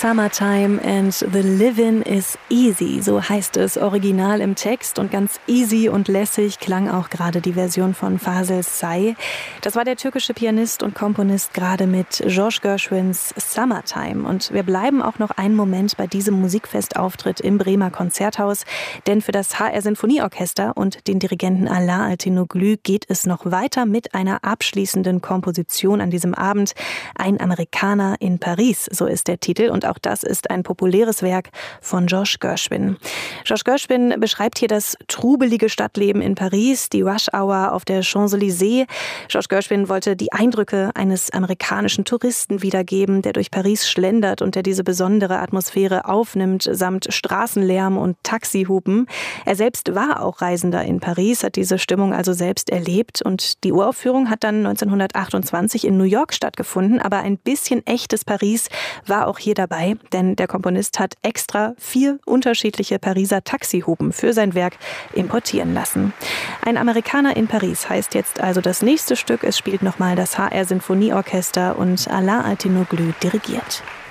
Summertime and the living is easy, so heißt es original im Text, und ganz easy und lässig klang auch gerade die Version von Fasel Say. Das war der türkische Pianist und Komponist gerade mit George Gershwins Summertime. Und wir bleiben auch noch einen Moment bei diesem Musikfestauftritt im Bremer Konzerthaus, denn für das HR Sinfonieorchester und den Dirigenten Alain Altinoglu geht es noch weiter mit einer abschließenden Komposition an diesem Abend. Ein Amerikaner in Paris, so ist der Titel, und auch das ist ein populäres Werk von George Gershwin. George Gershwin beschreibt hier das trubelige Stadtleben in Paris, die Rush-Hour auf der Champs-Élysées. George Gershwin wollte die Eindrücke eines amerikanischen Touristen wiedergeben, der durch Paris schlendert und der diese besondere Atmosphäre aufnimmt, samt Straßenlärm und Taxihupen. Er selbst war auch Reisender in Paris, hat diese Stimmung also selbst erlebt, und die Uraufführung hat dann 1928 in New York stattgefunden, aber ein bisschen echtes Paris war auch hier dabei, denn der Komponist hat extra 4 unterschiedliche Pariser Taxihupen für sein Werk importieren lassen. Ein Amerikaner in Paris heißt jetzt also das nächste Stück. Es spielt nochmal das HR Sinfonieorchester und Alain Altinoglu dirigiert.